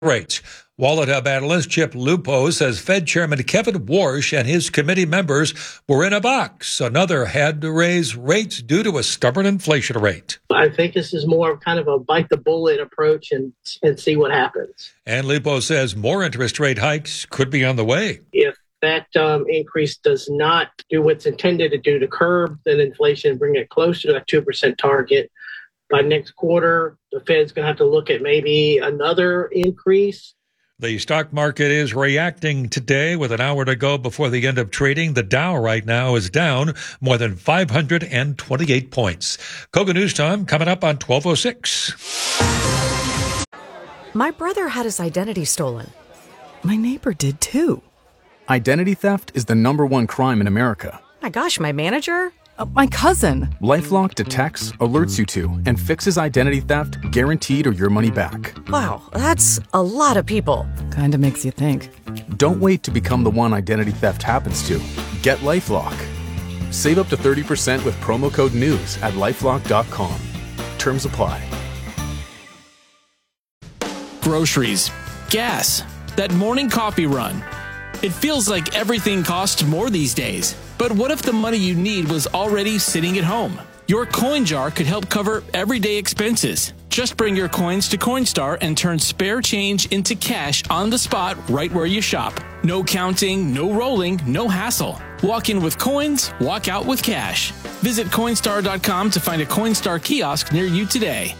rates. Wallet Hub analyst Chip Lupo says Fed Chairman Kevin Warsh and his committee members were in a box. Another had to raise rates due to a stubborn inflation rate. I think this is more of kind of a bite the bullet approach and see what happens. And Lupo says more interest rate hikes could be on the way. If that increase does not do what's intended to do to curb that inflation, bring it closer to that 2% target, by next quarter, the Fed's going to have to look at maybe another increase. The stock market is reacting today with an hour to go before the end of trading. The Dow right now is down more than 528 points. Koga News Time coming up on 12:06. My brother had his identity stolen. My neighbor did too. Identity theft is the #1 crime in America. My gosh, my manager? My cousin. LifeLock detects, alerts you to, and fixes identity theft guaranteed or your money back. Wow, that's a lot of people. Kinda makes you think. Don't wait to become the one identity theft happens to. Get LifeLock. Save up to 30% with promo code NEWS at LifeLock.com. Terms apply. Groceries, gas, that morning coffee run. It feels like everything costs more these days. But what if the money you need was already sitting at home? Your coin jar could help cover everyday expenses. Just bring your coins to Coinstar and turn spare change into cash on the spot right where you shop. No counting, no rolling, no hassle. Walk in with coins, walk out with cash. Visit Coinstar.com to find a Coinstar kiosk near you today.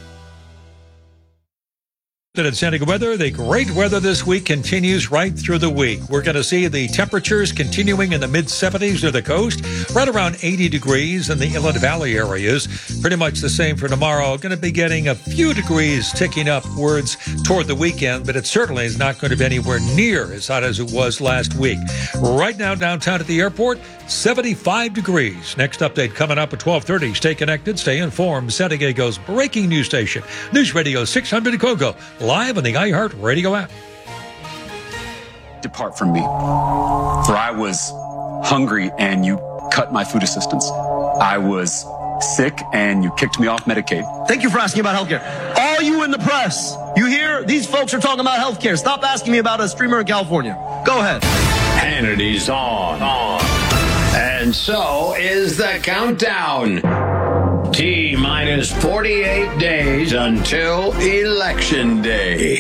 At San Diego weather, the great weather this week continues right through the week. We're going to see the temperatures continuing in the mid-70s near the coast, right around 80 degrees in the Inland Valley areas. Pretty much the same for tomorrow. Going to be getting a few degrees ticking upwards toward the weekend, but it certainly is not going to be anywhere near as hot as it was last week. Right now, downtown at the airport, 75 degrees. Next update coming up at 12:30. Stay connected, stay informed. San Diego's breaking news station, News Radio 600 Kogo, live on the iHeart Radio app. Depart from me, for I was hungry and you cut my food assistance. I was sick and you kicked me off Medicaid. Thank you for asking about healthcare. All you in the press, you hear? These folks are talking about healthcare. Stop asking me about a streamer in California. Go ahead. Hannity's on. And so is the countdown. T-minus 48 days until Election Day.